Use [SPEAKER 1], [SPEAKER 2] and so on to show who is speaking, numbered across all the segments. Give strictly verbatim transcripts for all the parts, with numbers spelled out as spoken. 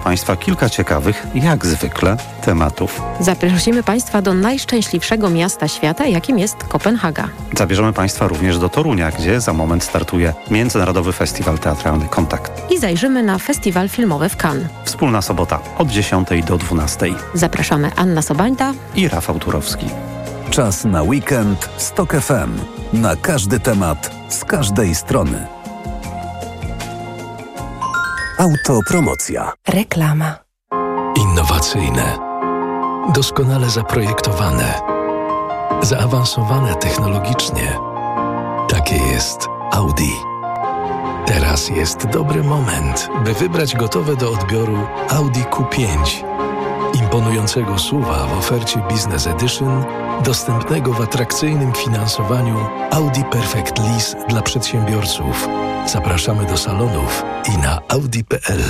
[SPEAKER 1] Państwa kilka ciekawych, jak zwykle, tematów.
[SPEAKER 2] Zaprosimy Państwa do najszczęśliwszego miasta świata, jakim jest Kopenhaga.
[SPEAKER 1] Zabierzemy Państwa również do Torunia, gdzie za moment startuje Międzynarodowy Festiwal Teatralny Kontakt.
[SPEAKER 2] I zajrzymy na festiwal filmowy w Cannes.
[SPEAKER 1] Wspólna sobota od dziesiątej do dwunastej.
[SPEAKER 2] Zapraszamy Anna Sobańta
[SPEAKER 1] i Rafał Turowski.
[SPEAKER 3] Czas na weekend z Tok F M. Na każdy temat, z każdej strony. Autopromocja.
[SPEAKER 2] Reklama.
[SPEAKER 4] Innowacyjne, doskonale zaprojektowane, zaawansowane technologicznie. Takie jest Audi. Teraz jest dobry moment, by wybrać gotowe do odbioru Audi Q pięć. Imponującego S U V-a w ofercie Business Edition, dostępnego w atrakcyjnym finansowaniu Audi Perfect Lease dla przedsiębiorców. Zapraszamy do salonów i na audi kropka p l.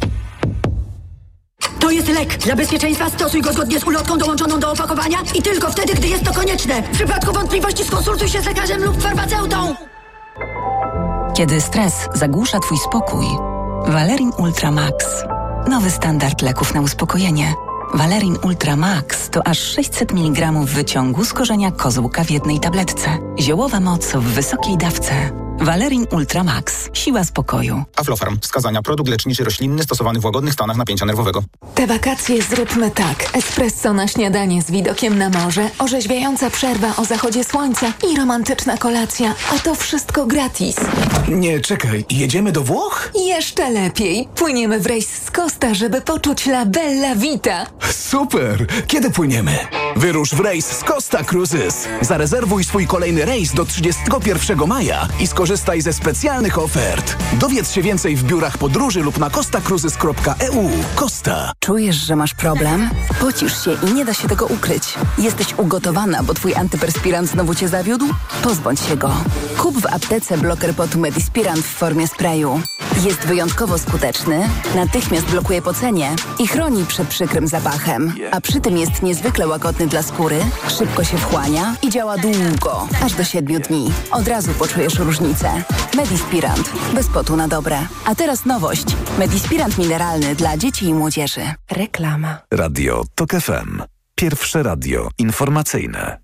[SPEAKER 5] To jest lek. Dla bezpieczeństwa stosuj go zgodnie z ulotką dołączoną do opakowania i tylko wtedy, gdy jest to konieczne. W przypadku wątpliwości skonsultuj się z lekarzem lub farmaceutą.
[SPEAKER 6] Kiedy stres zagłusza Twój spokój, Valerin Ultra Max. Nowy standard leków na uspokojenie. Valerin Ultra Max to aż sześćset miligramów wyciągu z korzenia kozłka w jednej tabletce. Ziołowa moc w wysokiej dawce. Valerin Ultra Max. Siła spokoju.
[SPEAKER 7] Aflofarm. Wskazania. Produkt leczniczy roślinny stosowany w łagodnych stanach napięcia nerwowego.
[SPEAKER 8] Te wakacje zróbmy tak. Espresso na śniadanie z widokiem na morze, orzeźwiająca przerwa o zachodzie słońca i romantyczna kolacja. A to wszystko gratis.
[SPEAKER 9] Nie, czekaj. Jedziemy do Włoch?
[SPEAKER 8] Jeszcze lepiej. Płyniemy w rejs z Costa, żeby poczuć la bella vita.
[SPEAKER 9] Super! Kiedy płyniemy? Wyrusz w rejs z Costa Cruises. Zarezerwuj swój kolejny rejs do trzydziestego pierwszego maja i skorzystaj ze specjalnych ofert. Dowiedz się więcej w biurach podróży lub na costa cruises kropka e u. Costa.
[SPEAKER 6] Czujesz, że masz problem? Pocisz się i nie da się tego ukryć. Jesteś ugotowana, bo twój antyperspirant znowu cię zawiódł? Pozbądź się go. Kup w aptece bloker potu Medispirant w formie sprayu. Jest wyjątkowo skuteczny, natychmiast blokuje pocenie i chroni przed przykrym zapachem. A przy tym jest niezwykle łagodny dla skóry, szybko się wchłania i działa długo, aż do siedmiu dni. Od razu poczujesz różnicę. Medispirant. Bez potu na dobre. A teraz nowość. Medispirant mineralny dla dzieci i młodzieży.
[SPEAKER 2] Reklama.
[SPEAKER 3] Radio Tok F M. Pierwsze radio informacyjne.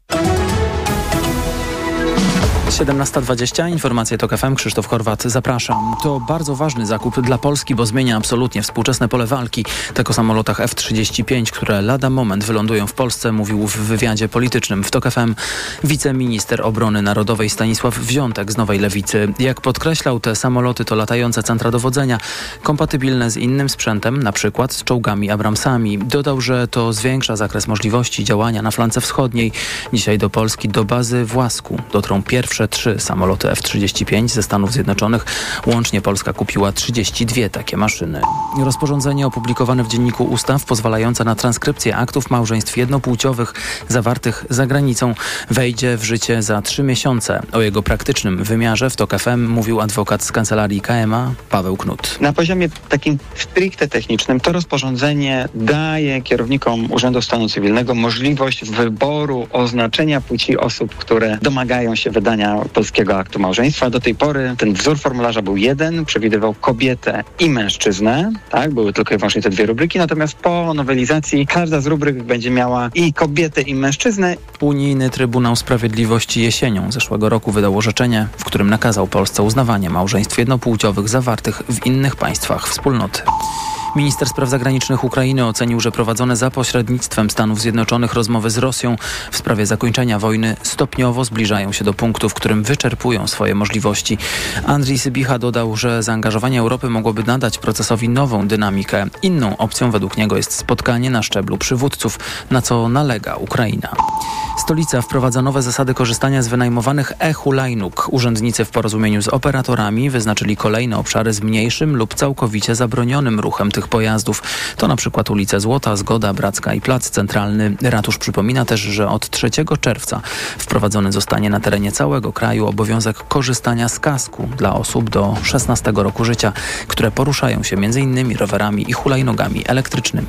[SPEAKER 10] siedemnasta dwadzieścia, informacje Tok F M, Krzysztof Horwat, zapraszam. To bardzo ważny zakup dla Polski, bo zmienia absolutnie współczesne pole walki. Tak o samolotach F trzydzieści pięć, które lada moment wylądują w Polsce, mówił w wywiadzie politycznym w Tok F M wiceminister obrony narodowej Stanisław Wziątek z Nowej Lewicy. Jak podkreślał, te samoloty to latające centra dowodzenia, kompatybilne z innym sprzętem, na przykład z czołgami Abramsami. Dodał, że to zwiększa zakres możliwości działania na flance wschodniej. Dzisiaj do Polski, do bazy w Łasku dotrą pierwsze trzy samoloty F trzydzieści pięć ze Stanów Zjednoczonych. Łącznie Polska kupiła trzydzieści dwie takie maszyny. Rozporządzenie opublikowane w Dzienniku Ustaw pozwalające na transkrypcję aktów małżeństw jednopłciowych zawartych za granicą wejdzie w życie za trzy miesiące. O jego praktycznym wymiarze w Tok F M mówił adwokat z kancelarii K M A Paweł Knut.
[SPEAKER 11] Na poziomie takim stricte technicznym to rozporządzenie daje kierownikom Urzędu Stanu Cywilnego możliwość wyboru oznaczenia płci osób, które domagają się wydania polskiego aktu małżeństwa. Do tej pory ten wzór formularza był jeden, przewidywał kobietę i mężczyznę, tak, były tylko i wyłącznie te dwie rubryki, natomiast po nowelizacji każda z rubryk będzie miała i kobietę, i mężczyznę.
[SPEAKER 10] Unijny Trybunał Sprawiedliwości jesienią zeszłego roku wydał orzeczenie, w którym nakazał Polsce uznawanie małżeństw jednopłciowych zawartych w innych państwach wspólnoty. Minister Spraw Zagranicznych Ukrainy ocenił, że prowadzone za pośrednictwem Stanów Zjednoczonych rozmowy z Rosją w sprawie zakończenia wojny stopniowo zbliżają się do punktu, w którym wyczerpują swoje możliwości. Andrzej Sybicha dodał, że zaangażowanie Europy mogłoby nadać procesowi nową dynamikę. Inną opcją według niego jest spotkanie na szczeblu przywódców, na co nalega Ukraina. Stolica wprowadza nowe zasady korzystania z wynajmowanych e-hulajnóg. Urzędnicy w porozumieniu z operatorami wyznaczyli kolejne obszary z mniejszym lub całkowicie zabronionym ruchem tych pojazdów. To na przykład ulice Złota, Zgoda, Bracka i Plac Centralny. Ratusz przypomina też, że od trzeciego czerwca wprowadzony zostanie na terenie całego kraju obowiązek korzystania z kasku dla osób do szesnastego roku życia, które poruszają się między innymi rowerami i hulajnogami elektrycznymi.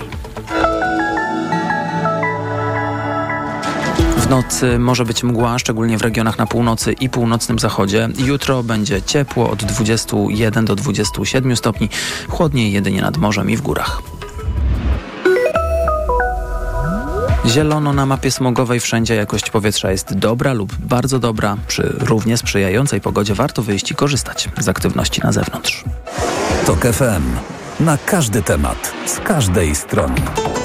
[SPEAKER 10] W nocy może być mgła, szczególnie w regionach na północy i północnym zachodzie. Jutro będzie ciepło od dwudziestu jeden do dwudziestu siedmiu stopni, chłodniej jedynie nad morzem i w górach. Zielono na mapie smogowej, wszędzie jakość powietrza jest dobra lub bardzo dobra. Przy równie sprzyjającej pogodzie warto wyjść i korzystać z aktywności na zewnątrz.
[SPEAKER 3] Tok F M. Na każdy temat, z każdej strony.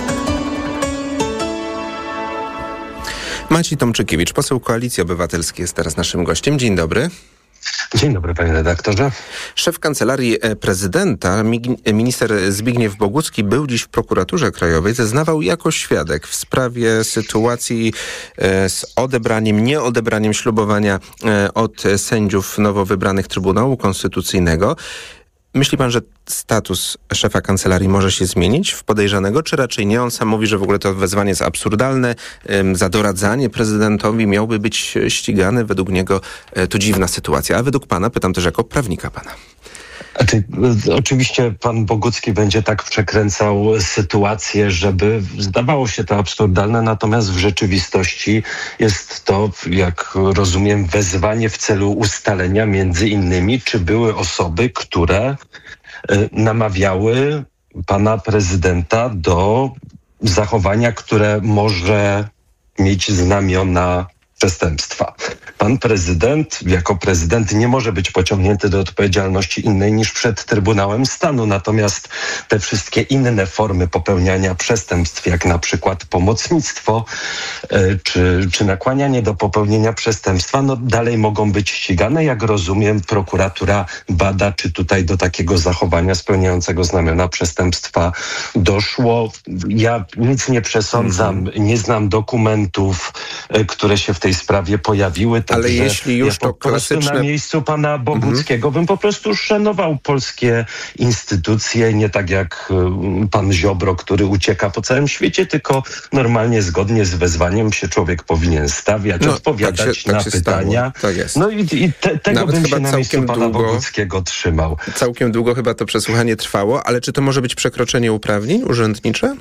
[SPEAKER 12] Maciej Tomczykiewicz, poseł Koalicji Obywatelskiej, jest teraz naszym gościem. Dzień dobry.
[SPEAKER 13] Dzień dobry, panie redaktorze.
[SPEAKER 12] Szef Kancelarii Prezydenta, minister Zbigniew Bogucki, był dziś w prokuraturze krajowej, zeznawał jako świadek w sprawie sytuacji z odebraniem, nieodebraniem ślubowania od sędziów nowo wybranych Trybunału Konstytucyjnego. Myśli pan, że status szefa kancelarii może się zmienić w podejrzanego, czy raczej nie? On sam mówi, że w ogóle to wezwanie jest absurdalne. Za doradzanie prezydentowi miałby być ścigany. Według niego to dziwna sytuacja. A według pana, pytam też jako prawnika pana.
[SPEAKER 13] Znaczy, oczywiście pan Bogucki będzie tak przekręcał sytuację, żeby zdawało się to absurdalne, natomiast w rzeczywistości jest to, jak rozumiem, wezwanie w celu ustalenia między innymi, czy były osoby, które y, namawiały pana prezydenta do zachowania, które może mieć znamiona przestępstwa. Pan prezydent jako prezydent nie może być pociągnięty do odpowiedzialności innej niż przed Trybunałem Stanu. Natomiast te wszystkie inne formy popełniania przestępstw, jak na przykład pomocnictwo y, czy, czy nakłanianie do popełnienia przestępstwa, no dalej mogą być ścigane. Jak rozumiem, prokuratura bada, czy tutaj do takiego zachowania spełniającego znamiona przestępstwa doszło. Ja nic nie przesądzam, mm-hmm. nie znam dokumentów, y, które się w tej sprawie pojawiły.
[SPEAKER 12] Ale jeśli już
[SPEAKER 13] ja
[SPEAKER 12] to
[SPEAKER 13] po prostu
[SPEAKER 12] klasyczne...
[SPEAKER 13] na miejscu pana Boguckiego mm-hmm. bym po prostu szanował polskie instytucje, nie tak jak y, pan Ziobro, który ucieka po całym świecie, tylko normalnie, zgodnie z wezwaniem się człowiek powinien stawiać, no, odpowiadać tak się, na tak pytania.
[SPEAKER 12] Tak jest.
[SPEAKER 13] No i, i te, tego
[SPEAKER 12] Nawet
[SPEAKER 13] bym
[SPEAKER 12] chyba
[SPEAKER 13] się na miejscu pana
[SPEAKER 12] długo,
[SPEAKER 13] Boguckiego trzymał.
[SPEAKER 12] Całkiem długo chyba to przesłuchanie trwało, ale czy to może być przekroczenie uprawnień urzędnicze?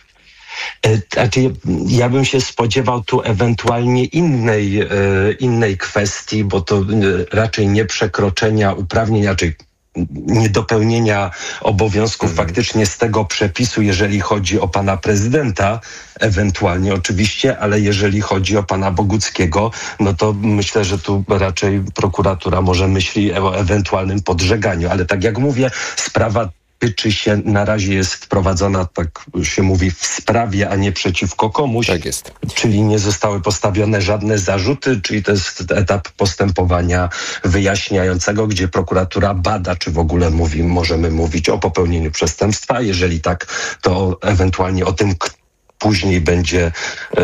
[SPEAKER 13] Znaczy, ja bym się spodziewał tu ewentualnie innej, innej kwestii, bo to raczej nie przekroczenia uprawnień, raczej niedopełnienia obowiązków hmm. faktycznie z tego przepisu, jeżeli chodzi o pana prezydenta, ewentualnie oczywiście, ale jeżeli chodzi o pana Boguckiego, no to myślę, że tu raczej prokuratura może myśli o ewentualnym podżeganiu, ale tak jak mówię, sprawa tyczy się, na razie jest prowadzona, tak się mówi, w sprawie, a nie przeciwko komuś.
[SPEAKER 12] Tak jest.
[SPEAKER 13] Czyli nie zostały postawione żadne zarzuty, czyli to jest etap postępowania wyjaśniającego, gdzie prokuratura bada, czy w ogóle mówi, możemy mówić o popełnieniu przestępstwa. Jeżeli tak, to ewentualnie o tym, później będzie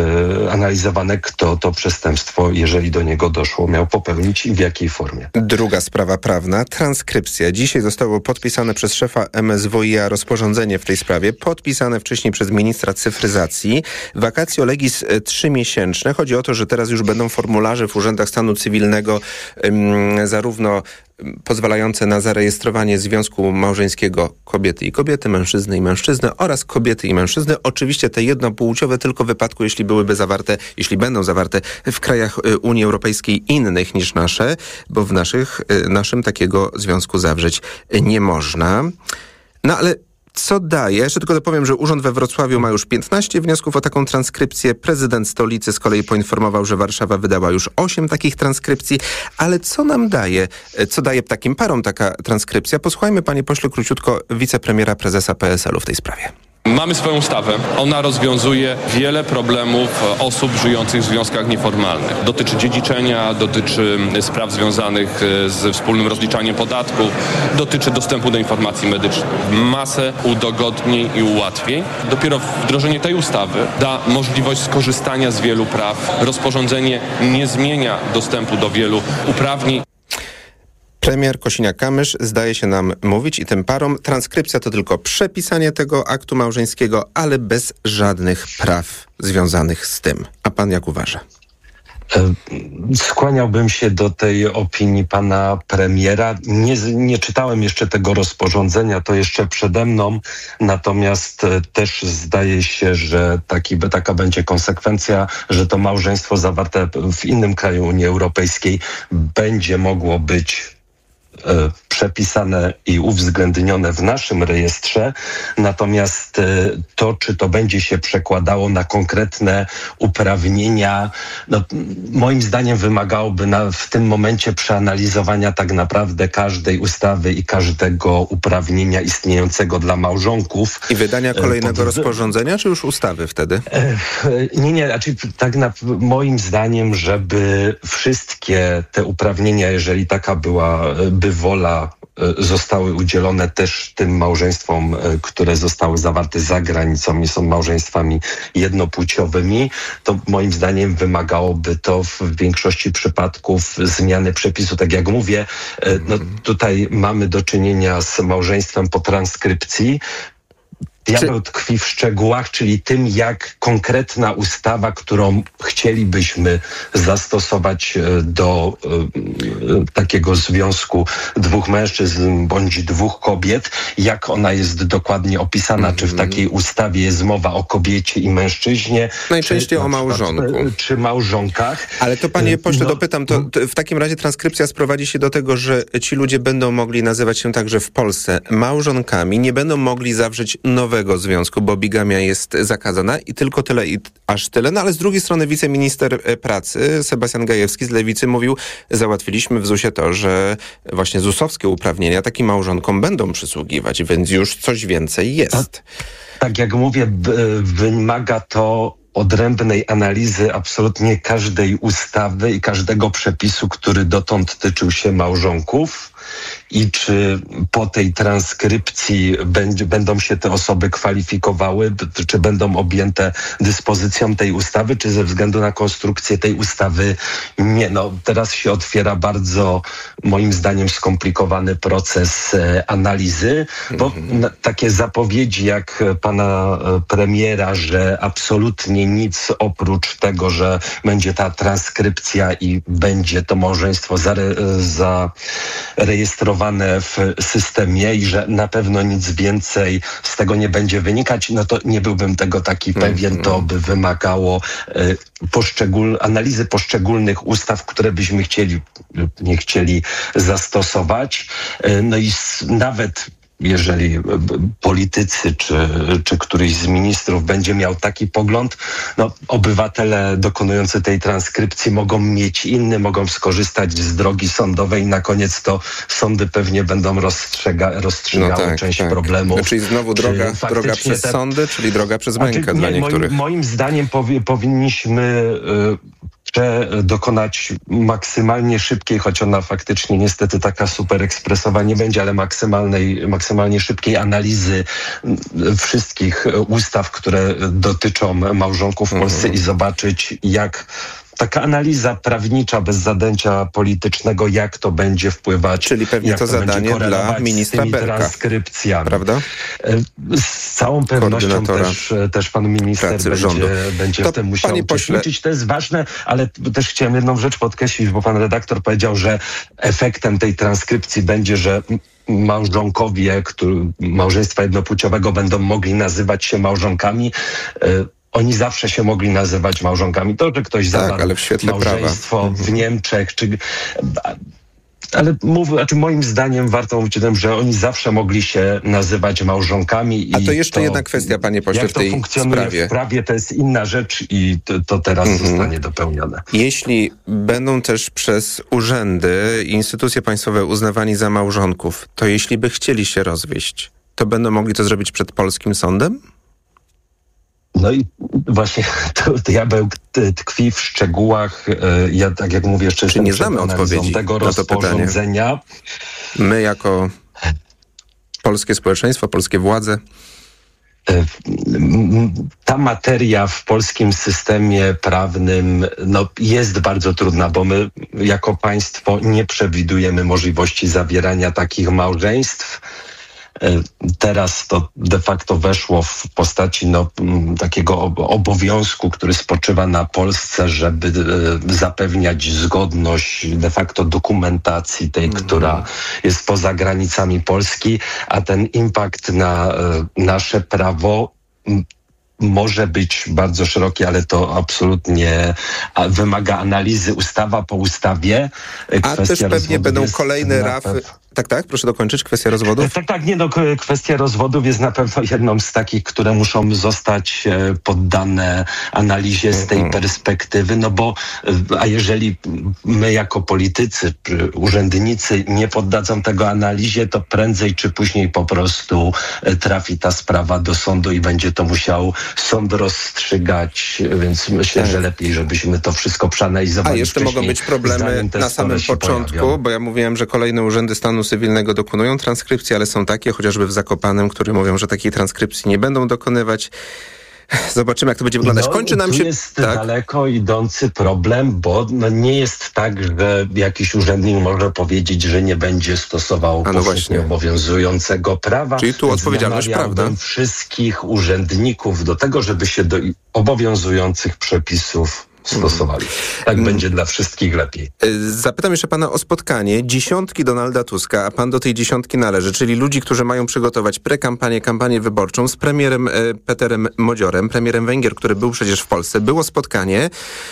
[SPEAKER 13] e, analizowane, kto to przestępstwo, jeżeli do niego doszło, miał popełnić i w jakiej formie.
[SPEAKER 12] Druga sprawa prawna, transkrypcja. Dzisiaj zostało podpisane przez szefa M S W i a rozporządzenie w tej sprawie, podpisane wcześniej przez ministra cyfryzacji. Vacatio legis trzymiesięczne. Chodzi o to, że teraz już będą formularze w urzędach stanu cywilnego um, zarówno pozwalające na zarejestrowanie związku małżeńskiego kobiety i kobiety, mężczyzny i mężczyzny oraz kobiety i mężczyzny. Oczywiście te jednopłciowe tylko w wypadku, jeśli byłyby zawarte, jeśli będą zawarte w krajach Unii Europejskiej innych niż nasze, bo w naszych, naszym takiego związku zawrzeć nie można. No ale co daje? Jeszcze tylko dopowiem, że urząd we Wrocławiu ma już piętnaście wniosków o taką transkrypcję. Prezydent stolicy z kolei poinformował, że Warszawa wydała już osiem takich transkrypcji. Ale co nam daje? Co daje takim parom taka transkrypcja? Posłuchajmy, panie pośle, króciutko wicepremiera prezesa P S L u w tej sprawie.
[SPEAKER 14] Mamy swoją ustawę. Ona rozwiązuje wiele problemów osób żyjących w związkach nieformalnych. Dotyczy dziedziczenia, dotyczy spraw związanych ze wspólnym rozliczaniem podatków, dotyczy dostępu do informacji medycznych. Masę udogodnień i ułatwień. Dopiero wdrożenie tej ustawy da możliwość skorzystania z wielu praw. Rozporządzenie nie zmienia dostępu do wielu uprawnień.
[SPEAKER 12] Premier Kosiniak-Kamysz zdaje się nam mówić i tym parom, transkrypcja to tylko przepisanie tego aktu małżeńskiego, ale bez żadnych praw związanych z tym. A pan jak uważa?
[SPEAKER 13] Skłaniałbym się do tej opinii pana premiera. Nie, nie czytałem jeszcze tego rozporządzenia, to jeszcze przede mną, natomiast też zdaje się, że taki, taka będzie konsekwencja, że to małżeństwo zawarte w innym kraju Unii Europejskiej będzie mogło być przepisane i uwzględnione w naszym rejestrze, natomiast to, czy to będzie się przekładało na konkretne uprawnienia, no, moim zdaniem wymagałoby na, w tym momencie przeanalizowania tak naprawdę każdej ustawy i każdego uprawnienia istniejącego dla małżonków.
[SPEAKER 12] I wydania kolejnego Pod... rozporządzenia, czy już ustawy wtedy?
[SPEAKER 13] Nie, nie, znaczy tak na, moim zdaniem, żeby wszystkie te uprawnienia, jeżeli taka byłaby wola, zostały udzielone też tym małżeństwom, które zostały zawarte za granicą i są małżeństwami jednopłciowymi, to moim zdaniem wymagałoby to w większości przypadków zmiany przepisu. Tak jak mówię, no tutaj mamy do czynienia z małżeństwem po transkrypcji. Diabeł tkwi w szczegółach, czyli tym, jak konkretna ustawa, którą chcielibyśmy zastosować do y, takiego związku dwóch mężczyzn bądź dwóch kobiet, jak ona jest dokładnie opisana, mm-hmm. czy w takiej ustawie jest mowa o kobiecie i mężczyźnie.
[SPEAKER 12] Najczęściej
[SPEAKER 13] czy,
[SPEAKER 12] o małżonku.
[SPEAKER 13] Przykład, czy małżonkach.
[SPEAKER 12] Ale to panie pośle,
[SPEAKER 13] no,
[SPEAKER 12] dopytam, to, to w takim razie transkrypcja sprowadzi się do tego, że ci ludzie będą mogli nazywać się także w Polsce małżonkami, nie będą mogli zawrzeć nowego związku, bo bigamia jest zakazana i tylko tyle i aż tyle. No ale z drugiej strony wiceminister pracy Sebastian Gajewski z Lewicy mówił, załatwiliśmy w zusie to, że właśnie zusowskie uprawnienia takim małżonkom będą przysługiwać, więc już coś więcej jest.
[SPEAKER 13] Tak, tak jak mówię, b- wymaga to odrębnej analizy absolutnie każdej ustawy i każdego przepisu, który dotąd tyczył się małżonków. I czy po tej transkrypcji będzie, będą się te osoby kwalifikowały, czy będą objęte dyspozycją tej ustawy, czy ze względu na konstrukcję tej ustawy nie. No, teraz się otwiera bardzo, moim zdaniem, skomplikowany proces e, analizy, bo mhm. na, takie zapowiedzi jak pana e, premiera, że absolutnie nic oprócz tego, że będzie ta transkrypcja i będzie to małżeństwo zare- zarejestrowane w systemie i że na pewno nic więcej z tego nie będzie wynikać, no to nie byłbym tego taki pewien. Mm-hmm. To by wymagało y, poszczegól- analizy poszczególnych ustaw, które byśmy chcieli lub nie chcieli zastosować. Y, no i s- nawet jeżeli politycy czy, czy któryś z ministrów będzie miał taki pogląd, no obywatele dokonujący tej transkrypcji mogą mieć inny, mogą skorzystać z drogi sądowej i na koniec to sądy pewnie będą rozstrzyga, rozstrzygały no tak, część tak. problemów.
[SPEAKER 12] Czyli znowu droga, droga przez te... sądy, czyli droga przez mękę znaczy, dla nie, niektórych.
[SPEAKER 13] Moim, moim zdaniem powi- powinniśmy... Yy, dokonać maksymalnie szybkiej, choć ona faktycznie niestety taka super ekspresowa nie będzie, ale maksymalnej, maksymalnie szybkiej analizy wszystkich ustaw, które dotyczą małżonków w Polsce mm-hmm. i zobaczyć, jak taka analiza prawnicza bez zadęcia politycznego, jak to będzie wpływać.
[SPEAKER 12] Czyli pewnie to, to zadanie dla ministra Berka.
[SPEAKER 13] Transkrypcjami.
[SPEAKER 12] Prawda?
[SPEAKER 13] Z całą pewnością też, też pan minister będzie, będzie w tym musiał uczestniczyć. To jest ważne, ale też chciałem jedną rzecz podkreślić, bo pan redaktor powiedział, że efektem tej transkrypcji będzie, że małżonkowie, który, małżeństwa jednopłciowego będą mogli nazywać się małżonkami. Oni zawsze się mogli nazywać małżonkami. To, że ktoś
[SPEAKER 12] tak,
[SPEAKER 13] zawarł
[SPEAKER 12] ale w świetle
[SPEAKER 13] małżeństwo
[SPEAKER 12] prawa.
[SPEAKER 13] w Niemczech, czy... Ale mów, znaczy moim zdaniem warto mówić o tym, że oni zawsze mogli się nazywać małżonkami.
[SPEAKER 12] A to jeszcze to, jedna kwestia, panie pośle, w tej
[SPEAKER 13] funkcjonuje
[SPEAKER 12] sprawie.
[SPEAKER 13] W prawie to jest inna rzecz i to, to teraz mm-hmm. zostanie dopełnione.
[SPEAKER 12] Jeśli będą też przez urzędy i instytucje państwowe uznawani za małżonków, to jeśli by chcieli się rozwieść, to będą mogli to zrobić przed polskim sądem?
[SPEAKER 13] No i właśnie to diabeł tkwi w szczegółach. Ja, tak jak mówię, jeszcze
[SPEAKER 12] Czy nie znamy odpowiedzi
[SPEAKER 13] tego
[SPEAKER 12] na to
[SPEAKER 13] rozporządzenia.
[SPEAKER 12] Pytanie. My jako polskie społeczeństwo, polskie władze.
[SPEAKER 13] Ta materia w polskim systemie prawnym no, jest bardzo trudna, bo my jako państwo nie przewidujemy możliwości zawierania takich małżeństw. Teraz to de facto weszło w postaci no, takiego obowiązku, który spoczywa na Polsce, żeby zapewniać zgodność de facto dokumentacji tej, mm. która jest poza granicami Polski, a ten impact na nasze prawo może być bardzo szeroki, ale to absolutnie wymaga analizy ustawa po ustawie.
[SPEAKER 12] A też pewnie będą kolejne rafy, Tak, tak, proszę dokończyć, kwestia rozwodów.
[SPEAKER 13] Tak, tak, nie no, kwestia rozwodów jest na pewno jedną z takich, które muszą zostać poddane analizie z tej perspektywy, no bo a jeżeli my jako politycy, urzędnicy nie poddadzą tego analizie, to prędzej czy później po prostu trafi ta sprawa do sądu i będzie to musiał sąd rozstrzygać, więc myślę, tak. że lepiej, żebyśmy to wszystko przeanalizowali.
[SPEAKER 12] A jeszcze mogą być problemy na samym początku, pojawią. Bo ja mówiłem, że kolejne urzędy stanu cywilnego dokonują transkrypcji, ale są takie, chociażby w Zakopanem, które mówią, że takiej transkrypcji nie będą dokonywać. Zobaczymy, jak to będzie wyglądać.
[SPEAKER 13] No,
[SPEAKER 12] Kończy nam się...
[SPEAKER 13] jest
[SPEAKER 12] tak.
[SPEAKER 13] daleko idący problem, bo no nie jest tak, że jakiś urzędnik może powiedzieć, że nie będzie stosował
[SPEAKER 12] no
[SPEAKER 13] powszechnie obowiązującego prawa.
[SPEAKER 12] Czyli tu odpowiedzialność, prawda?
[SPEAKER 13] Wszystkich urzędników do tego, żeby się do obowiązujących przepisów stosowali. Tak hmm. będzie dla wszystkich lepiej.
[SPEAKER 12] Zapytam jeszcze pana o spotkanie dziesiątki Donalda Tuska, a pan do tej dziesiątki należy, czyli ludzi, którzy mają przygotować prekampanię, kampanię wyborczą z premierem e, Peterem Modziorem, premierem Węgier, który był przecież w Polsce. Było spotkanie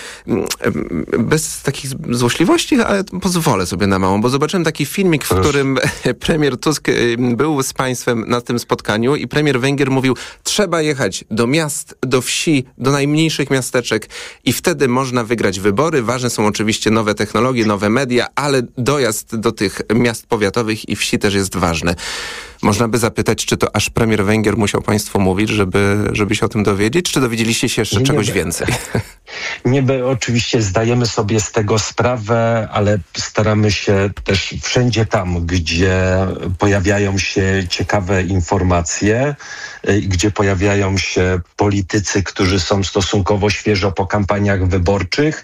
[SPEAKER 12] bez takich złośliwości, ale pozwolę sobie na małą, bo zobaczyłem taki filmik, w którym premier Tusk był z państwem na tym spotkaniu i premier Węgier mówił, trzeba jechać do miast, do wsi, do najmniejszych miasteczek i wtedy można wygrać wybory. Ważne są oczywiście nowe technologie, nowe media, ale dojazd do tych miast powiatowych i wsi też jest ważny. Można by zapytać, czy to aż premier Węgier musiał państwu mówić, żeby, żeby się o tym dowiedzieć, czy dowiedzieliście się jeszcze nie, czegoś nie więcej?
[SPEAKER 13] Nie, by, oczywiście zdajemy sobie z tego sprawę, ale staramy się też wszędzie tam, gdzie pojawiają się ciekawe informacje, gdzie pojawiają się politycy, którzy są stosunkowo świeżo po kampaniach wyborczych,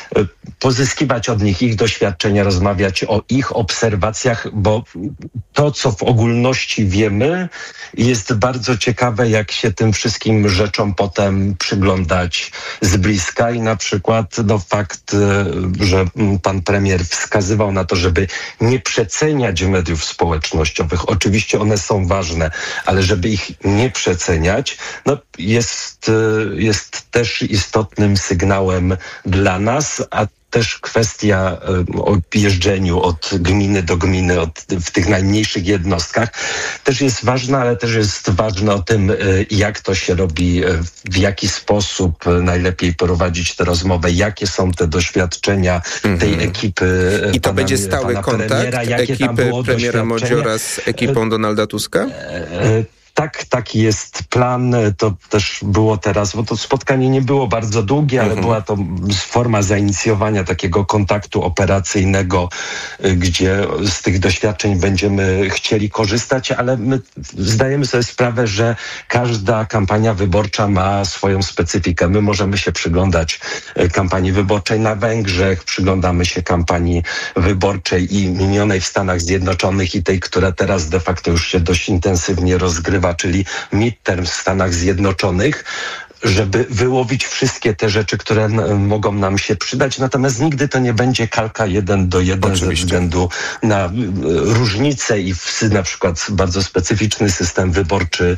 [SPEAKER 13] pozyskiwać od nich ich doświadczenia, rozmawiać o ich obserwacjach, bo to, co w ogólności wiemy, jest bardzo ciekawe, jak się tym wszystkim rzeczom potem przyglądać z bliska i na przykład no, fakt, że pan premier wskazywał na to, żeby nie przeceniać mediów społecznościowych. Oczywiście one są ważne, ale żeby ich nie przeceniać, no, jest, jest też istotnym sygnałem dla nas, a też kwestia y, o jeżdżeniu od gminy do gminy, od, w tych najmniejszych jednostkach też jest ważna, ale też jest ważne o tym, y, jak to się robi, y, w jaki sposób y, najlepiej prowadzić tę rozmowę, jakie są te doświadczenia mm-hmm. tej ekipy. Y,
[SPEAKER 12] I to
[SPEAKER 13] pana,
[SPEAKER 12] będzie stały kontakt
[SPEAKER 13] premiera,
[SPEAKER 12] ekipy premiera Modziora z ekipą Donalda Tuska?
[SPEAKER 13] Y, y, Tak, taki jest plan. To też było teraz, bo to spotkanie nie było bardzo długie, ale mhm. była to forma zainicjowania takiego kontaktu operacyjnego, gdzie z tych doświadczeń będziemy chcieli korzystać, ale my zdajemy sobie sprawę, że każda kampania wyborcza ma swoją specyfikę. My możemy się przyglądać kampanii wyborczej na Węgrzech, przyglądamy się kampanii wyborczej i minionej w Stanach Zjednoczonych i tej, która teraz de facto już się dość intensywnie rozgrywa, czyli midterm w Stanach Zjednoczonych, żeby wyłowić wszystkie te rzeczy, które n- mogą nam się przydać. Natomiast nigdy to nie będzie kalka jeden do jeden ze względu na y, różnice i w, na przykład bardzo specyficzny system wyborczy,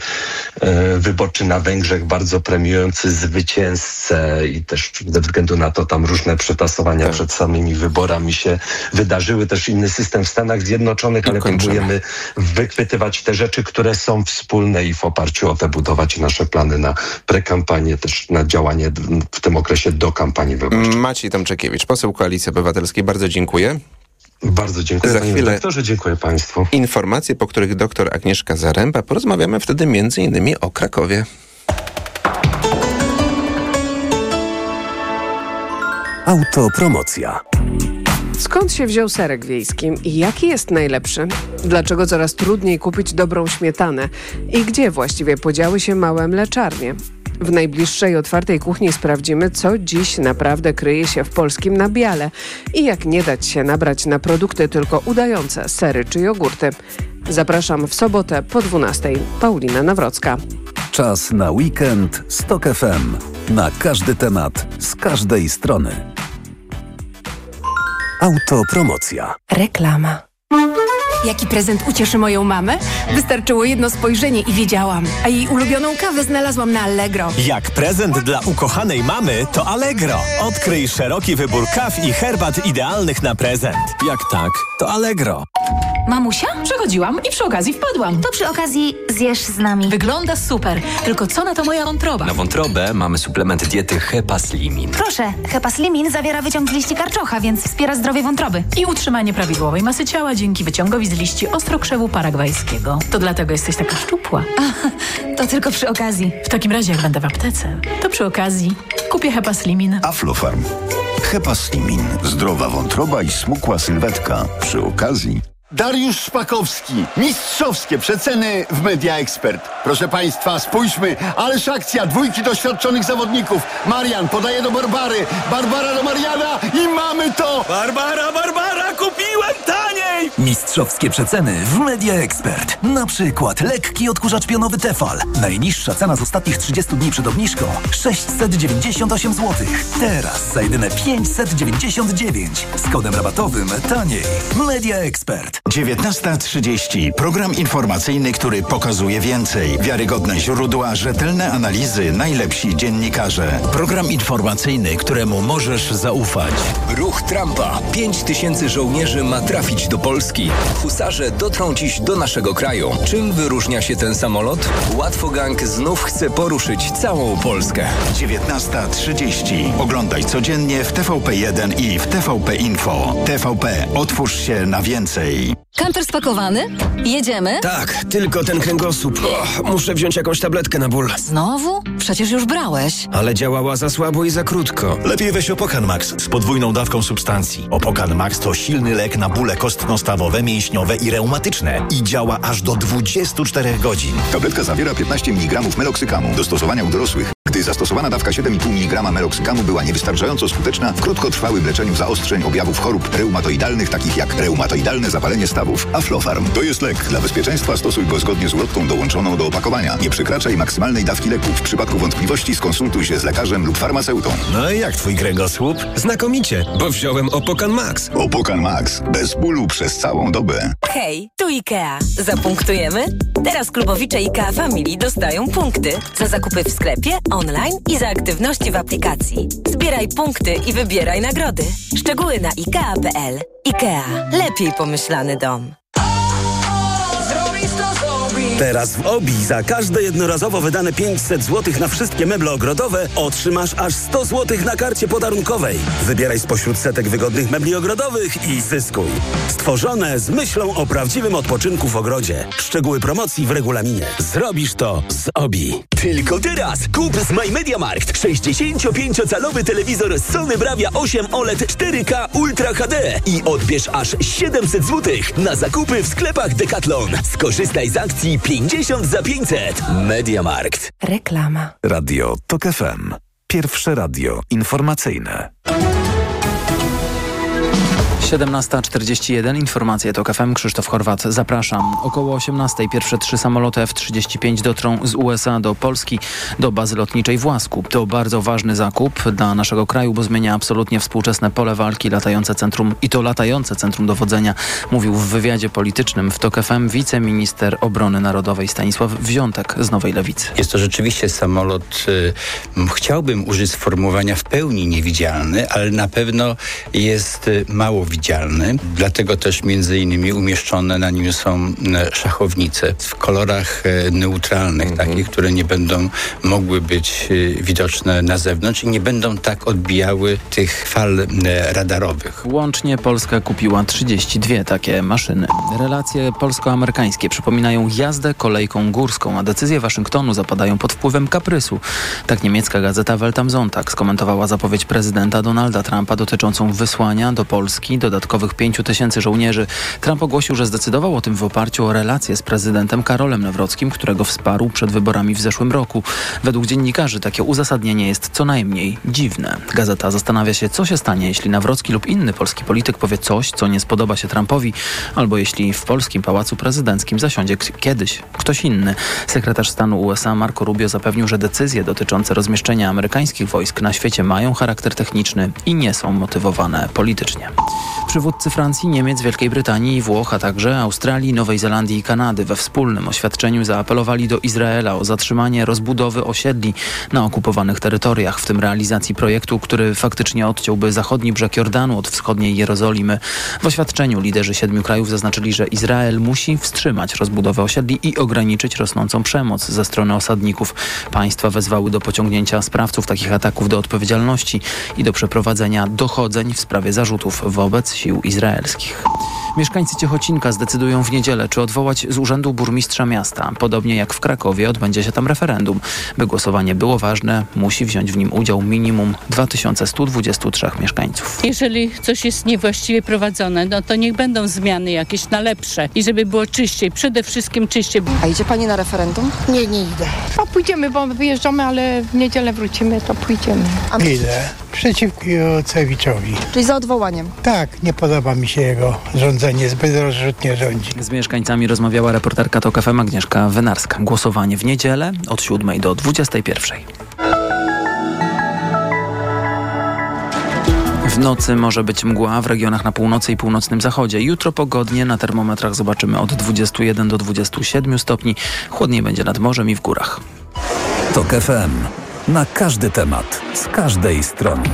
[SPEAKER 13] y, wyborczy na Węgrzech, bardzo premiujący zwycięzcę i też ze względu na to tam różne przetasowania tak. przed samymi wyborami się wydarzyły. Też inny system w Stanach Zjednoczonych, ale próbujemy wychwytywać te rzeczy, które są wspólne i w oparciu o te budować nasze plany na prekampanię, też na działanie w tym okresie do kampanii wyborczej.
[SPEAKER 12] Maciej Tomczekiewicz, poseł Koalicji Obywatelskiej. Bardzo dziękuję.
[SPEAKER 13] Bardzo dziękuję,
[SPEAKER 12] Za
[SPEAKER 13] panie
[SPEAKER 12] chwilę
[SPEAKER 13] doktorze, dziękuję państwu.
[SPEAKER 12] Informacje, po których doktor Agnieszka Zaręba. Porozmawiamy wtedy między innymi o Krakowie.
[SPEAKER 3] Autopromocja.
[SPEAKER 15] Skąd się wziął serek wiejski i jaki jest najlepszy? Dlaczego coraz trudniej kupić dobrą śmietanę? I gdzie właściwie podziały się małe mleczarnie? W najbliższej otwartej kuchni sprawdzimy, co dziś naprawdę kryje się w polskim nabiale i jak nie dać się nabrać na produkty tylko udające sery czy jogurty. Zapraszam w sobotę po dwunastej. Paulina Nawrocka.
[SPEAKER 3] Czas na weekend z Tok F M. Na każdy temat, z każdej strony. Autopromocja.
[SPEAKER 16] Reklama. Jaki prezent ucieszy moją mamę? Wystarczyło jedno spojrzenie i wiedziałam. A jej ulubioną kawę znalazłam na Allegro.
[SPEAKER 17] Jak prezent dla ukochanej mamy, to Allegro. Odkryj szeroki wybór kaw i herbat idealnych na prezent. Jak tak, to Allegro.
[SPEAKER 18] Mamusia? Przechodziłam i przy okazji wpadłam.
[SPEAKER 19] To przy okazji zjesz z nami.
[SPEAKER 18] Wygląda super, tylko co na to moja wątroba?
[SPEAKER 20] Na wątrobę mamy suplement diety Hepaslimin.
[SPEAKER 19] Proszę, Hepaslimin zawiera wyciąg z liści karczocha, więc wspiera zdrowie wątroby.
[SPEAKER 18] I utrzymanie prawidłowej masy ciała dzięki wyciągowi z liści ostrokrzewu paragwajskiego. To dlatego jesteś taka szczupła.
[SPEAKER 19] A, to tylko przy okazji.
[SPEAKER 18] W takim razie, jak będę w aptece, to przy okazji kupię Hepaslimin.
[SPEAKER 21] Aflofarm. Hepaslimin. Zdrowa wątroba i smukła sylwetka. Przy okazji...
[SPEAKER 22] Dariusz Szpakowski. Mistrzowskie przeceny w Media Expert. Proszę Państwa, spójrzmy. Ależ akcja. Dwójki doświadczonych zawodników. Marian podaje do Barbary. Barbara do Mariana i mamy to!
[SPEAKER 17] Barbara, Barbara, kupiłem taniej!
[SPEAKER 3] Mistrzowskie przeceny w Media Expert. Na przykład lekki odkurzacz pionowy Tefal. Najniższa cena z ostatnich trzydziestu dni przed obniżką sześćset dziewięćdziesiąt osiem złotych. Teraz za jedyne pięćset dziewięćdziesiąt dziewięć. Z kodem rabatowym taniej. Media Expert.
[SPEAKER 21] dziewiętnasta trzydzieści. Program informacyjny, który pokazuje więcej. Wiarygodne źródła, rzetelne analizy, najlepsi dziennikarze. Program informacyjny, któremu możesz zaufać.
[SPEAKER 20] Ruch Trumpa. Pięć tysięcy żołnierzy ma trafić do Polski. Husarze dotrą dziś do naszego kraju. Czym wyróżnia się ten samolot? Łatwogang znów chce poruszyć całą Polskę.
[SPEAKER 21] dziewiętnasta trzydzieści. Oglądaj codziennie w T V P jeden i w T V P Info. T V P. Otwórz się na więcej.
[SPEAKER 23] Kamper spakowany? Jedziemy?
[SPEAKER 17] Tak, tylko ten kręgosłup. Oh, muszę wziąć jakąś tabletkę na ból.
[SPEAKER 23] Znowu? Przecież już brałeś.
[SPEAKER 17] Ale działała za słabo i za krótko.
[SPEAKER 24] Lepiej weź Opokan Max z podwójną dawką substancji. Opokan Max to silny lek na bóle kostno-stawowe, mięśniowe i reumatyczne. I działa aż do dwudziestu czterech godzin.
[SPEAKER 21] Tabletka zawiera piętnaście miligramów meloksykamu. Do stosowania u dorosłych. Gdy zastosowana dawka siedem i pół miligrama meloksykamu była niewystarczająco skuteczna w krótkotrwałym leczeniu zaostrzeń objawów chorób reumatoidalnych, takich jak reumatoidalne zapalenie stawów. Aflofarm to jest lek. Dla bezpieczeństwa stosuj go zgodnie z ulotką dołączoną do opakowania. Nie przekraczaj maksymalnej dawki leku. W przypadku wątpliwości skonsultuj się z lekarzem lub farmaceutą.
[SPEAKER 24] No i jak twój kręgosłup?
[SPEAKER 17] Znakomicie, bo wziąłem Opokan Max.
[SPEAKER 21] Opokan Max. Bez bólu przez całą dobę.
[SPEAKER 25] Hej, tu IKEA. Zapunktujemy? Teraz klubowicze IKEA Family dostają punkty za zakupy w sklepie, online i za aktywności w aplikacji. Zbieraj punkty i wybieraj nagrody. Szczegóły na ikea kropka p l. IKEA. Lepiej pomyślany dom.
[SPEAKER 26] Teraz w Obi za każde jednorazowo wydane pięćset złotych na wszystkie meble ogrodowe otrzymasz aż sto złotych na karcie podarunkowej. Wybieraj spośród setek wygodnych mebli ogrodowych i zyskuj. Stworzone z myślą o prawdziwym odpoczynku w ogrodzie. Szczegóły promocji w regulaminie. Zrobisz to z Obi.
[SPEAKER 17] Tylko teraz kup z MyMediaMarkt sześćdziesięciopięciocalowy telewizor Sony Bravia osiem O L E D cztery K Ultra H D i odbierz aż siedemset złotych na zakupy w sklepach Decathlon. Skorzystaj z akcji pięćdziesiąt za pięćset. MediaMarkt.
[SPEAKER 2] Reklama.
[SPEAKER 3] Radio TOK F M. Pierwsze radio informacyjne.
[SPEAKER 10] siedemnasta czterdzieści jeden. Informacje TOK F M. Krzysztof Chorwat. Zapraszam. Około osiemnastej pierwsze trzy samoloty F trzydzieści pięć dotrą z U S A do Polski, do bazy lotniczej w Łasku. To bardzo ważny zakup dla naszego kraju, bo zmienia absolutnie współczesne pole walki, latające centrum i to latające centrum dowodzenia, mówił w wywiadzie politycznym w TOK F M wiceminister obrony narodowej Stanisław Wziątek z Nowej Lewicy.
[SPEAKER 27] Jest to rzeczywiście samolot, y, chciałbym użyć sformułowania w pełni niewidzialny, ale na pewno jest y, mało widzialny. Dlatego też między innymi umieszczone na nim są szachownice w kolorach neutralnych, mhm. takich, które nie będą mogły być widoczne na zewnątrz i nie będą tak odbijały tych fal radarowych.
[SPEAKER 10] Łącznie Polska kupiła trzydzieści dwie takie maszyny. Relacje polsko-amerykańskie przypominają jazdę kolejką górską, a decyzje Waszyngtonu zapadają pod wpływem kaprysu. Tak niemiecka gazeta Welt am Sonntag skomentowała zapowiedź prezydenta Donalda Trumpa dotyczącą wysłania do Polski dodatkowych pięciu tysięcy żołnierzy. Trump ogłosił, że zdecydował o tym w oparciu o relacje z prezydentem Karolem Nawrockim, którego wsparł przed wyborami w zeszłym roku. Według dziennikarzy takie uzasadnienie jest co najmniej dziwne. Gazeta zastanawia się, co się stanie, jeśli Nawrocki lub inny polski polityk powie coś, co nie spodoba się Trumpowi, albo jeśli w polskim pałacu prezydenckim zasiądzie k- kiedyś ktoś inny. Sekretarz stanu U S A Marco Rubio zapewnił, że decyzje dotyczące rozmieszczenia amerykańskich wojsk na świecie mają charakter techniczny i nie są motywowane politycznie. Przywódcy Francji, Niemiec, Wielkiej Brytanii i Włoch, a także Australii, Nowej Zelandii i Kanady we wspólnym oświadczeniu zaapelowali do Izraela o zatrzymanie rozbudowy osiedli na okupowanych terytoriach, w tym realizacji projektu, który faktycznie odciąłby zachodni brzeg Jordanu od wschodniej Jerozolimy. W oświadczeniu liderzy siedmiu krajów zaznaczyli, że Izrael musi wstrzymać rozbudowę osiedli i ograniczyć rosnącą przemoc ze strony osadników. Państwa wezwały do pociągnięcia sprawców takich ataków do odpowiedzialności i do przeprowadzenia dochodzeń w sprawie zarzutów wobec sił izraelskich. Mieszkańcy Ciechocinka zdecydują w niedzielę, czy odwołać z urzędu burmistrza miasta. Podobnie jak w Krakowie odbędzie się tam referendum. By głosowanie było ważne, musi wziąć w nim udział minimum dwa tysiące sto dwadzieścia trzy mieszkańców.
[SPEAKER 1] Jeżeli coś jest niewłaściwie prowadzone, no to niech będą zmiany jakieś na lepsze i żeby było czyściej, przede wszystkim czyściej.
[SPEAKER 4] A idzie pani na referendum?
[SPEAKER 5] Nie, nie idę. A pójdziemy, bo wyjeżdżamy, ale w niedzielę wrócimy, to pójdziemy.
[SPEAKER 6] Idę. Przeciwko Jocewiczowi.
[SPEAKER 4] Czyli za odwołaniem?
[SPEAKER 6] Tak, nie podoba mi się jego rządzenie, zbyt rozrzutnie rządzi.
[SPEAKER 10] Z mieszkańcami rozmawiała reporterka TOK F M Agnieszka Wynarska. Głosowanie w niedzielę od siódmej do dwudziestej pierwszej. W nocy może być mgła w regionach na północy i północnym zachodzie. Jutro pogodnie, na termometrach zobaczymy od dwudziestu jeden do dwudziestu siedmiu stopni. Chłodniej będzie nad morzem i w górach.
[SPEAKER 3] TOK F M. Na każdy temat, z każdej strony.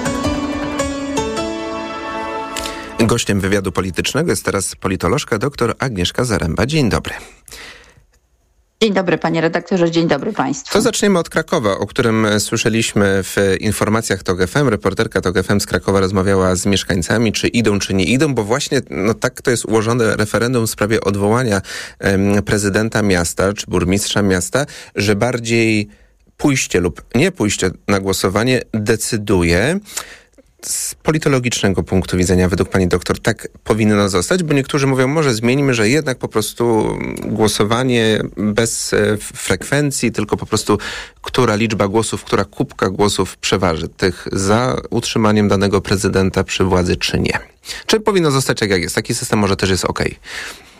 [SPEAKER 12] Gościem wywiadu politycznego jest teraz politolożka dr Agnieszka Zaręba. Dzień dobry.
[SPEAKER 7] Dzień dobry panie redaktorze, dzień dobry państwu.
[SPEAKER 12] To zaczniemy od Krakowa, o którym słyszeliśmy w informacjach TOK F M. Reporterka TOK F M z Krakowa rozmawiała z mieszkańcami, czy idą, czy nie idą, bo właśnie no tak to jest ułożone referendum w sprawie odwołania em, prezydenta miasta, czy burmistrza miasta, że bardziej pójście lub nie pójście na głosowanie decyduje. Z politologicznego punktu widzenia, według pani doktor, tak powinno zostać, bo niektórzy mówią, może zmienimy, że jednak po prostu głosowanie bez frekwencji, tylko po prostu która liczba głosów, która kubka głosów przeważy tych za utrzymaniem danego prezydenta przy władzy, czy nie. Czy powinno zostać tak, jak jest? Taki system może też jest okej. Okay.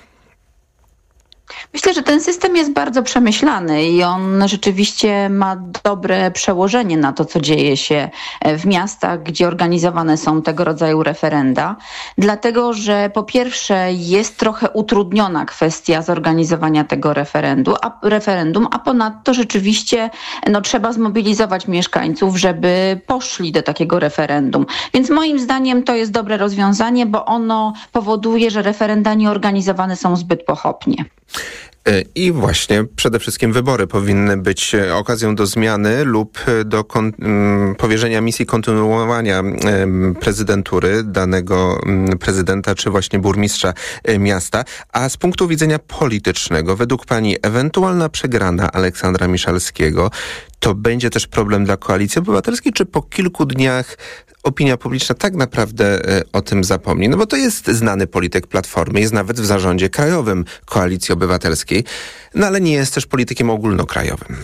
[SPEAKER 7] Myślę, że ten system jest bardzo przemyślany i on rzeczywiście ma dobre przełożenie na to, co dzieje się w miastach, gdzie organizowane są tego rodzaju referenda. Dlatego, że po pierwsze jest trochę utrudniona kwestia zorganizowania tego referendum, a, referendum, a ponadto rzeczywiście no, trzeba zmobilizować mieszkańców, żeby poszli do takiego referendum. Więc moim zdaniem to jest dobre rozwiązanie, bo ono powoduje, że referenda nie organizowane są zbyt pochopnie.
[SPEAKER 12] I właśnie przede wszystkim wybory powinny być okazją do zmiany lub do kon- powierzenia misji kontynuowania prezydentury danego prezydenta czy właśnie burmistrza miasta. A z punktu widzenia politycznego, według pani ewentualna przegrana Aleksandra Miszalskiego to będzie też problem dla Koalicji Obywatelskiej, czy po kilku dniach opinia publiczna tak naprawdę o tym zapomni? No bo to jest znany polityk Platformy, jest nawet w zarządzie krajowym Koalicji Obywatelskiej, no ale nie jest też politykiem ogólnokrajowym.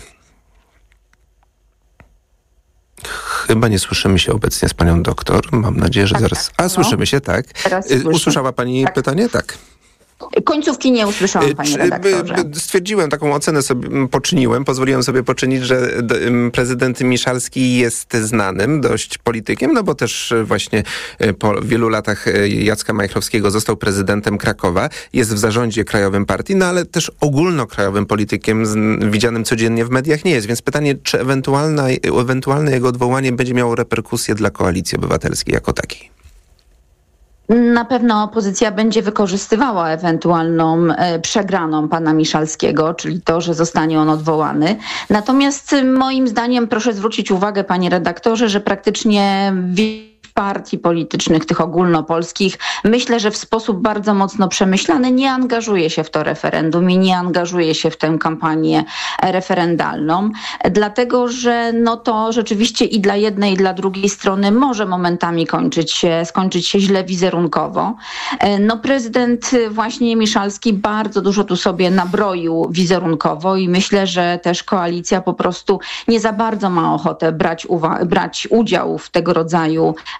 [SPEAKER 12] Chyba nie słyszymy się obecnie z panią doktor. Mam nadzieję, że tak, zaraz... A, słyszymy się, tak. Usłyszała pani tak. pytanie? Tak.
[SPEAKER 7] Końcówki nie usłyszałam, panie redaktorze.
[SPEAKER 12] Stwierdziłem, taką ocenę sobie poczyniłem, pozwoliłem sobie poczynić, że prezydent Miszalski jest znanym dość politykiem, no bo też właśnie po wielu latach Jacka Majchrowskiego został prezydentem Krakowa, jest w zarządzie krajowym partii, no ale też ogólnokrajowym politykiem widzianym codziennie w mediach nie jest. Więc pytanie, czy ewentualne, ewentualne jego odwołanie będzie miało reperkusje dla Koalicji Obywatelskiej jako takiej?
[SPEAKER 7] Na pewno opozycja będzie wykorzystywała ewentualną e, przegraną pana Miszalskiego, czyli to, że zostanie on odwołany. Natomiast moim zdaniem proszę zwrócić uwagę, panie redaktorze, że praktycznie w partii politycznych, tych ogólnopolskich, myślę, że w sposób bardzo mocno przemyślany nie angażuje się w to referendum i nie angażuje się w tę kampanię referendalną, dlatego że no to rzeczywiście i dla jednej, i dla drugiej strony może momentami kończyć się, skończyć się źle wizerunkowo. No prezydent właśnie Miszalski bardzo dużo tu sobie nabroił wizerunkowo i myślę, że też koalicja po prostu nie za bardzo ma ochotę brać, uwa- brać udział w tego rodzaju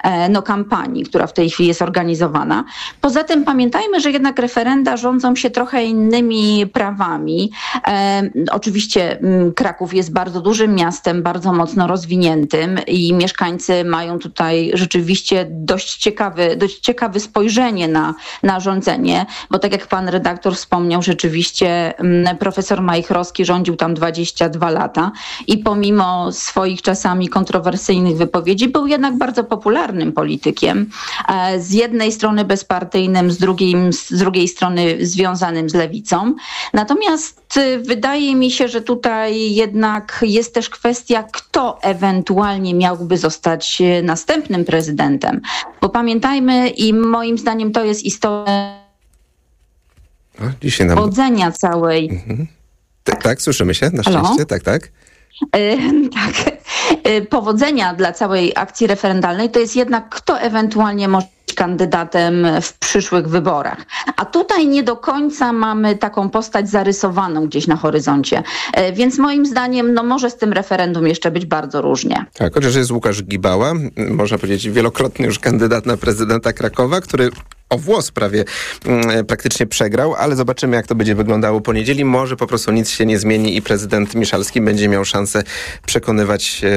[SPEAKER 7] no, kampanii, która w tej chwili jest organizowana. Poza tym pamiętajmy, że jednak referenda rządzą się trochę innymi prawami. E, oczywiście Kraków jest bardzo dużym miastem, bardzo mocno rozwiniętym i mieszkańcy mają tutaj rzeczywiście dość ciekawy, dość ciekawe spojrzenie na, na rządzenie, bo tak jak pan redaktor wspomniał, rzeczywiście profesor Majchrowski rządził tam dwadzieścia dwa lata i pomimo swoich czasami kontrowersyjnych wypowiedzi był jednak bardzo popularnym politykiem. Z jednej strony bezpartyjnym, z drugiej, z drugiej strony związanym z lewicą. Natomiast wydaje mi się, że tutaj jednak jest też kwestia, kto ewentualnie miałby zostać następnym prezydentem. Bo pamiętajmy i moim zdaniem to jest istotne
[SPEAKER 12] dzisiaj nam...
[SPEAKER 7] powodzenia całej...
[SPEAKER 12] Mhm. Tak, tak, słyszymy się, na
[SPEAKER 7] Halo?
[SPEAKER 12] szczęście, tak, tak.
[SPEAKER 7] Yy, tak. Yy, powodzenia dla całej akcji referendalnej to jest jednak kto ewentualnie może być kandydatem w przyszłych wyborach. A tutaj nie do końca mamy taką postać zarysowaną gdzieś na horyzoncie. Yy, więc moim zdaniem no może z tym referendum jeszcze być bardzo różnie.
[SPEAKER 12] Tak, chociaż jest Łukasz Gibała, można powiedzieć wielokrotny już kandydat na prezydenta Krakowa, który o włos prawie mm, praktycznie przegrał, ale zobaczymy, jak to będzie wyglądało po niedzieli. Może po prostu nic się nie zmieni i prezydent Miszalski będzie miał szansę przekonywać e,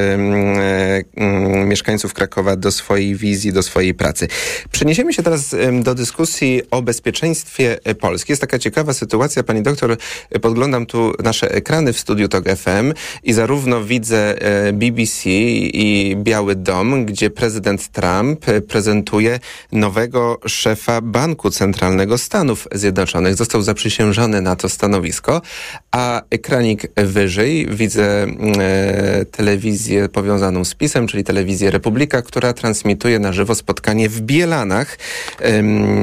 [SPEAKER 12] e, mieszkańców Krakowa do swojej wizji, do swojej pracy. Przeniesiemy się teraz e, do dyskusji o bezpieczeństwie Polski. Jest taka ciekawa sytuacja, pani doktor, podglądam tu nasze ekrany w studiu Tok F M i zarówno widzę e, B B C i Biały Dom, gdzie prezydent Trump prezentuje nowego szefa Banku Centralnego Stanów Zjednoczonych. Został zaprzysiężony na to stanowisko, a ekranik wyżej widzę e, telewizję powiązaną z PiS-em, czyli telewizję Republika, która transmituje na żywo spotkanie w Bielanach. E,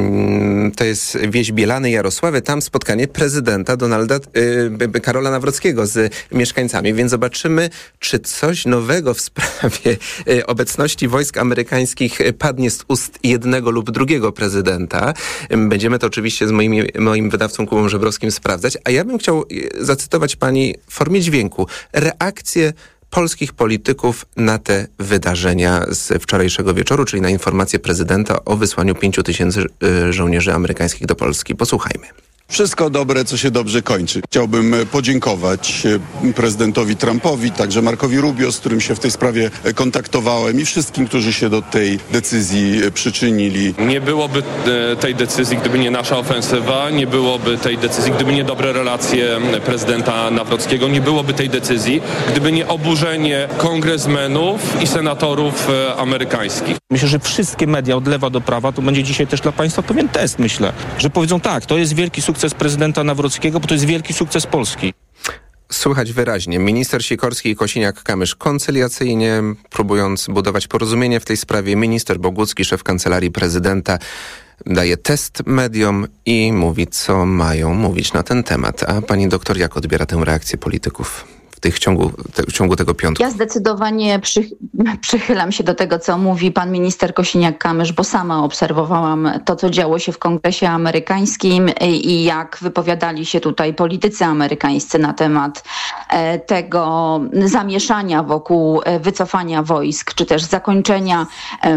[SPEAKER 12] to jest wieś Bielany Jarosławy. Tam spotkanie prezydenta Donalda e, Karola Nawrockiego z mieszkańcami, więc zobaczymy, czy coś nowego w sprawie e, obecności wojsk amerykańskich padnie z ust jednego lub drugiego prezydenta. Będziemy to oczywiście z moimi, moim wydawcą Kubą Żebrowskim sprawdzać, a ja bym chciał zacytować pani w formie dźwięku reakcję polskich polityków na te wydarzenia z wczorajszego wieczoru, czyli na informację prezydenta o wysłaniu pięciu tysięcy żołnierzy amerykańskich do Polski. Posłuchajmy.
[SPEAKER 8] Wszystko dobre, co się dobrze kończy. Chciałbym podziękować prezydentowi Trumpowi, także Markowi Rubio, z którym się w tej sprawie kontaktowałem i wszystkim, którzy się do tej decyzji przyczynili.
[SPEAKER 9] Nie byłoby tej decyzji, gdyby nie nasza ofensywa, nie byłoby tej decyzji, gdyby nie dobre relacje prezydenta Nawrockiego, nie byłoby tej decyzji, gdyby nie oburzenie kongresmenów i senatorów amerykańskich.
[SPEAKER 11] Myślę, że wszystkie media od lewa do prawa, to będzie dzisiaj też dla państwa pewien test, myślę, że powiedzą tak, to jest wielki sukces sukces prezydenta Nawrockiego, bo to jest wielki sukces Polski.
[SPEAKER 12] Słychać wyraźnie. Minister Sikorski i Kosiniak-Kamysz koncyliacyjnie, próbując budować porozumienie w tej sprawie. Minister Bogucki, szef Kancelarii Prezydenta, daje test mediom i mówi, co mają mówić na ten temat. A pani doktor, jak odbiera tę reakcję polityków w ciągu, te, w ciągu tego piątku?
[SPEAKER 7] Ja zdecydowanie przy, przychylam się do tego, co mówi pan minister Kosiniak-Kamysz, bo sama obserwowałam to, co działo się w Kongresie amerykańskim i, i jak wypowiadali się tutaj politycy amerykańscy na temat e, tego zamieszania wokół e, wycofania wojsk, czy też zakończenia e,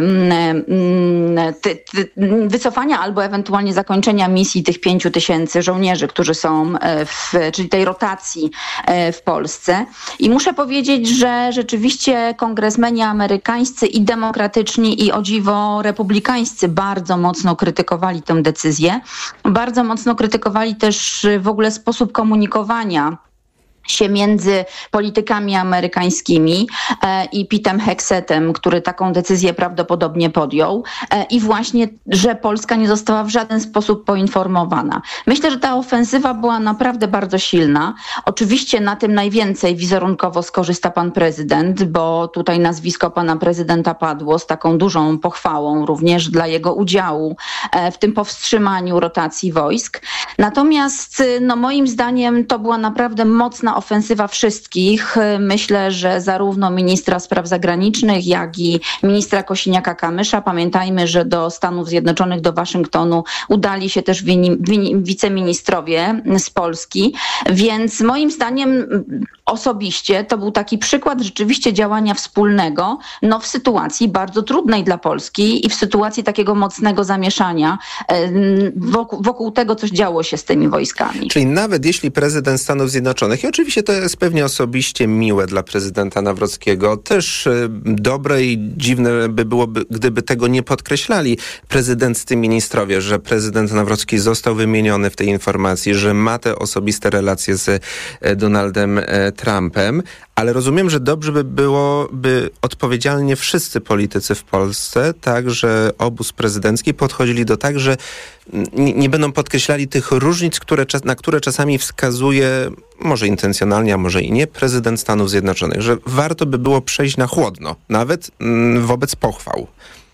[SPEAKER 7] ty, ty, wycofania albo ewentualnie zakończenia misji tych pięciu tysięcy żołnierzy, którzy są w, czyli tej rotacji e, w Polsce. I muszę powiedzieć, że rzeczywiście kongresmeni amerykańscy i demokratyczni i o dziwo republikańscy bardzo mocno krytykowali tę decyzję. Bardzo mocno krytykowali też w ogóle sposób komunikowania się między politykami amerykańskimi e, i Petem Hexetem, który taką decyzję prawdopodobnie podjął e, i właśnie, że Polska nie została w żaden sposób poinformowana. Myślę, że ta ofensywa była naprawdę bardzo silna. Oczywiście na tym najwięcej wizerunkowo skorzysta pan prezydent, bo tutaj nazwisko pana prezydenta padło z taką dużą pochwałą również dla jego udziału e, w tym powstrzymaniu rotacji wojsk. Natomiast no moim zdaniem to była naprawdę mocna ofensywa wszystkich. Myślę, że zarówno ministra spraw zagranicznych, jak i ministra Kosiniaka-Kamysza. Pamiętajmy, że do Stanów Zjednoczonych, do Waszyngtonu udali się też wini, wini, wiceministrowie z Polski, więc moim zdaniem osobiście to był taki przykład rzeczywiście działania wspólnego, no w sytuacji bardzo trudnej dla Polski i w sytuacji takiego mocnego zamieszania wokół, wokół tego, co działo się z tymi wojskami.
[SPEAKER 12] Czyli nawet jeśli prezydent Stanów Zjednoczonych, i oczywiście to jest pewnie osobiście miłe dla prezydenta Nawrockiego, też dobre i dziwne by było, gdyby tego nie podkreślali prezydenccy ministrowie, że prezydent Nawrocki został wymieniony w tej informacji, że ma te osobiste relacje z Donaldem Trumpem, ale rozumiem, że dobrze by było, by odpowiedzialnie wszyscy politycy w Polsce, także obóz prezydencki, podchodzili do tak, że nie, nie będą podkreślali tych różnic, które, na które czasami wskazuje, może intencjonalnie, a może i nie, prezydent Stanów Zjednoczonych, że warto by było przejść na chłodno, nawet mm, wobec pochwał.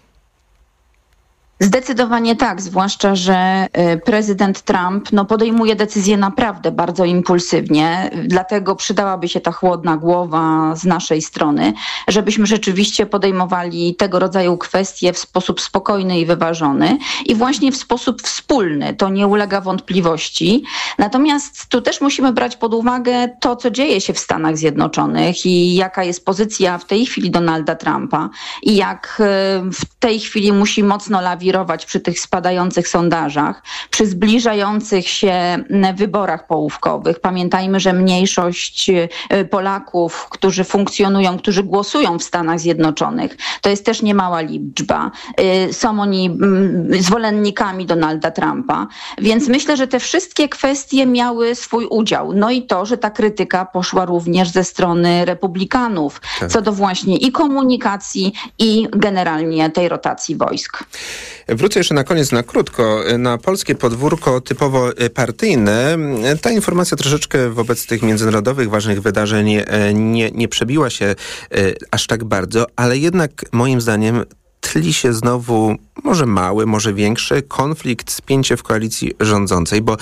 [SPEAKER 7] Zdecydowanie tak, zwłaszcza, że prezydent Trump no, podejmuje decyzje naprawdę bardzo impulsywnie, dlatego przydałaby się ta chłodna głowa z naszej strony, żebyśmy rzeczywiście podejmowali tego rodzaju kwestie w sposób spokojny i wyważony i właśnie w sposób wspólny, to nie ulega wątpliwości. Natomiast tu też musimy brać pod uwagę to, co dzieje się w Stanach Zjednoczonych i jaka jest pozycja w tej chwili Donalda Trumpa i jak w tej chwili musi mocno lawirować przy tych spadających sondażach, przy zbliżających się wyborach połówkowych. Pamiętajmy, że mniejszość Polaków, którzy funkcjonują, którzy głosują w Stanach Zjednoczonych, to jest też niemała liczba. Są oni zwolennikami Donalda Trumpa, więc myślę, że te wszystkie kwestie miały swój udział. No i to, że ta krytyka poszła również ze strony republikanów, tak, co do właśnie i komunikacji, i generalnie tej rotacji wojsk.
[SPEAKER 12] Wrócę jeszcze na koniec na krótko. Na polskie podwórko typowo partyjne. Ta informacja troszeczkę wobec tych międzynarodowych ważnych wydarzeń nie, nie przebiła się aż tak bardzo, ale jednak moim zdaniem tli się znowu, może mały, może większy, konflikt, spięcie w koalicji rządzącej, bo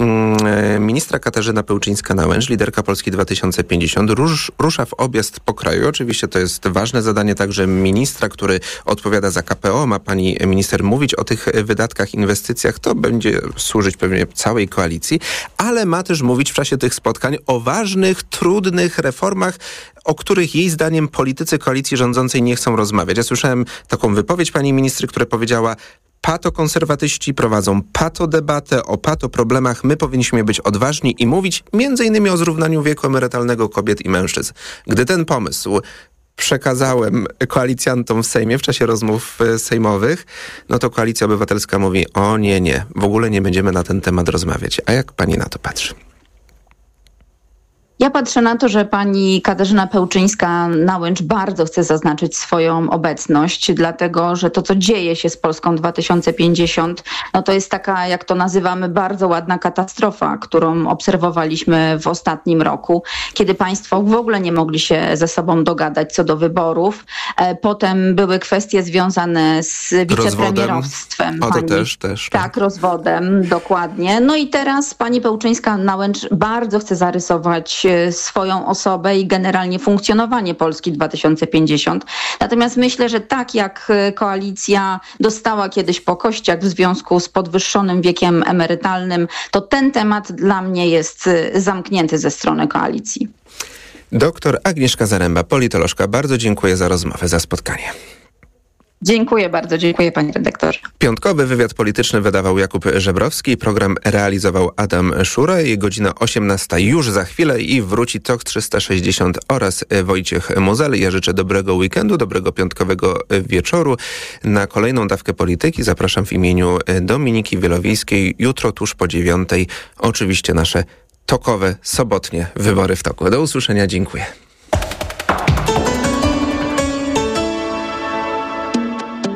[SPEAKER 12] mm, ministra Katarzyna Pełczyńska-Nałęcz, liderka Polski dwa tysiące pięćdziesiąt, rusz, rusza w objazd po kraju. Oczywiście to jest ważne zadanie także ministra, który odpowiada za K P O. Ma pani minister mówić o tych wydatkach, inwestycjach. To będzie służyć pewnie całej koalicji, ale ma też mówić w czasie tych spotkań o ważnych, trudnych reformach, o których jej zdaniem politycy koalicji rządzącej nie chcą rozmawiać. Ja słyszałem taką wypowiedź pani ministry, która powiedziała: pato-konserwatyści prowadzą pato-debatę o pato-problemach. My powinniśmy być odważni i mówić między innymi o zrównaniu wieku emerytalnego kobiet i mężczyzn. Gdy ten pomysł przekazałem koalicjantom w Sejmie w czasie rozmów sejmowych, no to Koalicja Obywatelska mówi: o nie, nie, w ogóle nie będziemy na ten temat rozmawiać. A jak pani na to patrzy?
[SPEAKER 7] Ja patrzę na to, że pani Katarzyna Pełczyńska-Nałęcz bardzo chce zaznaczyć swoją obecność, dlatego że to, co dzieje się z Polską dwa tysiące pięćdziesiąt, no to jest taka, jak to nazywamy, bardzo ładna katastrofa, którą obserwowaliśmy w ostatnim roku, kiedy państwo w ogóle nie mogli się ze sobą dogadać co do wyborów. Potem były kwestie związane z wicepremierostwem.
[SPEAKER 12] O, to pani, też, też.
[SPEAKER 7] Tak, tak, rozwodem, dokładnie. No i teraz pani Pełczyńska-Nałęcz bardzo chce zarysować swoją osobę i generalnie funkcjonowanie Polski dwa tysiące pięćdziesiąt. Natomiast myślę, że tak jak koalicja dostała kiedyś po kościach w związku z podwyższonym wiekiem emerytalnym, to ten temat dla mnie jest zamknięty ze strony koalicji.
[SPEAKER 12] Doktor Agnieszka Zaręba, politolożka, bardzo dziękuję za rozmowę, za spotkanie.
[SPEAKER 7] Dziękuję bardzo, dziękuję panie redaktorze.
[SPEAKER 12] Piątkowy wywiad polityczny wydawał Jakub Żebrowski, program realizował Adam Szura i godzina osiemnasta już za chwilę i wróci Tok trzysta sześćdziesiąt oraz Wojciech Muzel. Ja życzę dobrego weekendu, dobrego piątkowego wieczoru. Na kolejną dawkę polityki zapraszam w imieniu Dominiki Wielowiejskiej. Jutro tuż po dziewiątej oczywiście nasze tokowe, sobotnie wybory w toku. Do usłyszenia, dziękuję.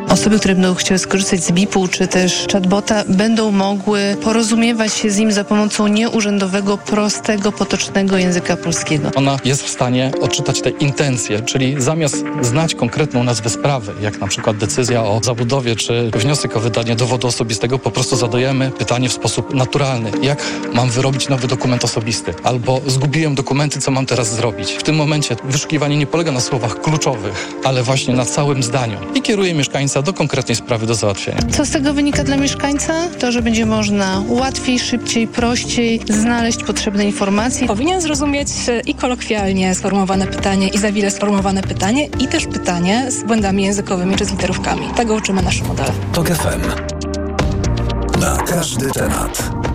[SPEAKER 13] Osoby, które będą chciały skorzystać z B I P-u czy też chatbota, będą mogły porozumiewać się z nim za pomocą nieurzędowego, prostego, potocznego języka polskiego.
[SPEAKER 14] Ona jest w stanie odczytać te intencje, czyli zamiast znać konkretną nazwę sprawy, jak na przykład decyzja o zabudowie czy wniosek o wydanie dowodu osobistego, po prostu zadajemy pytanie w sposób naturalny. Jak mam wyrobić nowy dokument osobisty? Albo zgubiłem dokumenty, co mam teraz zrobić? W tym momencie wyszukiwanie nie polega na słowach kluczowych, ale właśnie na całym zdaniu i kieruje mieszkańca do konkretnej sprawy do załatwienia.
[SPEAKER 13] Co z tego wynika dla mieszkańca? To, że będzie można łatwiej, szybciej, prościej znaleźć potrzebne informacje.
[SPEAKER 15] Powinien zrozumieć i kolokwialnie sformułowane pytanie, i za wile sformułowane pytanie, i też pytanie z błędami językowymi czy z literówkami. Tego uczymy nasze modele.
[SPEAKER 3] TOK F M. Na każdy temat.